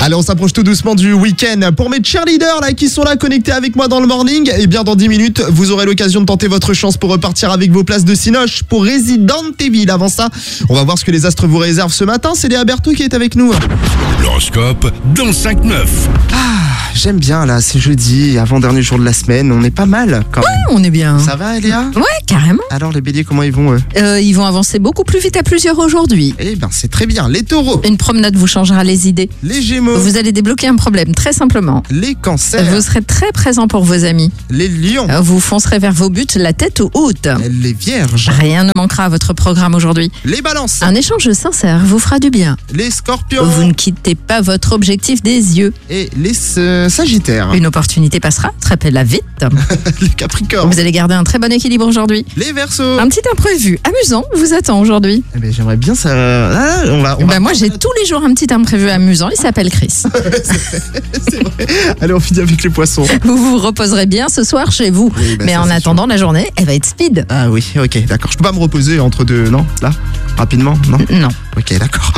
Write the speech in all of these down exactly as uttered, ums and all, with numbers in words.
Allez, on s'approche tout doucement du week-end. Pour mes cheerleaders là, qui sont là connectés avec moi dans le morning, et bien dans dix minutes, vous aurez l'occasion de tenter votre chance pour repartir avec vos places de Cinoche pour Resident Evil. Avant ça, on va voir ce que les astres vous réservent ce matin. C'est Léa Berthaud qui est avec nous. L'horoscope dans cinq neuf. Ah, j'aime bien là, c'est jeudi, avant-dernier jour de la semaine. On est pas mal quand même. Ouais, on est bien. Ça va, Léa? Ouais, carrément. Alors les béliers, comment ils vont eux? Euh, ils vont avancer beaucoup plus vite à plusieurs aujourd'hui. Eh ben c'est très bien. Les taureaux, Une promenade vous changera les idées. les gémeaux, Vous allez débloquer un problème, très simplement. les cancers, Vous serez très présent pour vos amis. les lions, Euh, Vous foncerez vers vos buts la tête haute. les vierges, Rien ne manquera à votre programme aujourd'hui. les balances, Un échange sincère vous fera du bien. les scorpions Vous ne quittez pas votre objectif des yeux. et les euh, sagittaires, Une opportunité passera, très-la vite. les capricornes, Vous allez garder un très bon équilibre aujourd'hui. les verseaux. Un petit imprévu amusant vous attend aujourd'hui. Eh ben, j'aimerais bien ça. Ah, on va, on va... Ben moi j'ai tous les jours un petit imprévu amusant, il s'appelle Chris. C'est vrai. Allez, on finit avec les poissons. Vous vous reposerez bien ce soir chez vous. Oui, bah Mais ça, en c'est attendant, la journée, elle va être speed. Ah oui, ok, d'accord. Je peux pas me reposer entre deux, non? Là? Rapidement, non? Non. Ok, d'accord.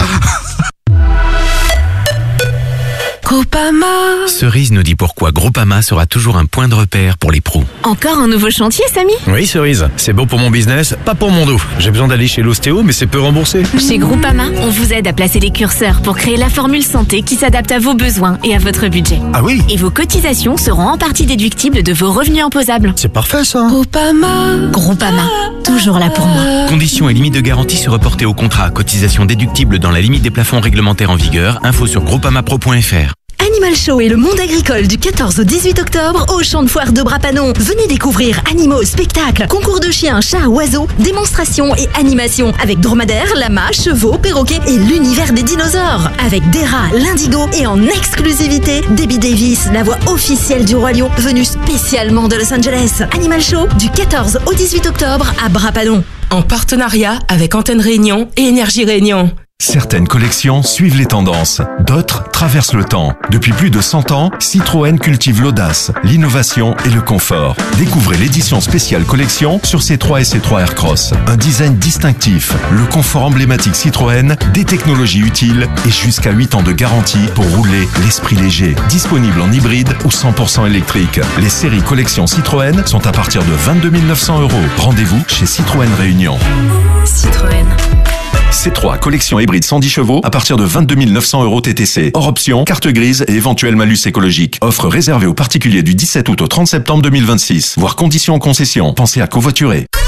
Groupama. Cerise nous dit pourquoi Groupama sera toujours un point de repère pour les pros. Encore un nouveau chantier, Samy? Oui, Cerise, c'est bon pour mon business, pas pour mon dos. J'ai besoin d'aller chez l'ostéo, mais c'est peu remboursé. Chez Groupama, on vous aide à placer les curseurs pour créer la formule santé qui s'adapte à vos besoins et à votre budget. Ah oui, Et vos cotisations seront en partie déductibles de vos revenus imposables. c'est parfait ça. Groupama. Groupama, toujours là pour moi. Conditions et limites de garantie se reporter au contrat. Cotisation déductible dans la limite des plafonds réglementaires en vigueur. Info sur groupamapro point f r. Animal Show et le monde agricole du quatorze au dix-huit octobre au champ de foire de Brapanon. Venez découvrir animaux, spectacles, concours de chiens, chats, oiseaux, démonstrations et animations avec dromadaires, lamas, chevaux, perroquets et l'univers des dinosaures. Avec des rats, l'indigo et en exclusivité, Debbie Davis, la voix officielle du Roi Lion, venue spécialement de Los Angeles. Animal Show du quatorze au dix-huit octobre à Brapanon. En partenariat avec Antenne Réunion et Énergie Réunion. Certaines collections suivent les tendances, d'autres traversent le temps. Depuis plus de cent ans, Citroën cultive l'audace, l'innovation et le confort. Découvrez l'édition spéciale collection sur C trois et C trois Aircross. Un design distinctif, le confort emblématique Citroën, des technologies utiles et jusqu'à huit ans de garantie pour rouler l'esprit léger. Disponible en hybride ou cent pour cent électrique. Les séries collection Citroën sont à partir de vingt-deux mille neuf cents euros. Rendez-vous chez Citroën Réunion. Citroën. C trois, collection hybride cent dix chevaux à partir de vingt-deux mille neuf cents euros T T C. Hors option, carte grise et éventuel malus écologique. Offre réservée aux particuliers du dix-sept août au trente septembre deux mille vingt-six. Voire conditions en concession. Pensez à covoiturer.